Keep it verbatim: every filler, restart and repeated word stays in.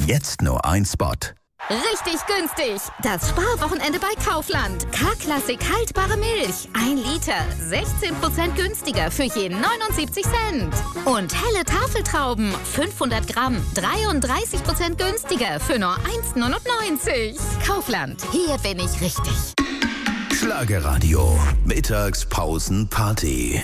Jetzt nur ein Spot. Richtig günstig. Das Sparwochenende bei Kaufland. K-Klassik haltbare Milch. Ein Liter. sechzehn Prozent günstiger für jeden neunundsiebzig Cent. Und helle Tafeltrauben. fünfhundert Gramm. dreiunddreißig Prozent günstiger für nur eins neunundneunzig. Kaufland. Hier bin ich richtig. Schlagerradio. Mittagspausenparty.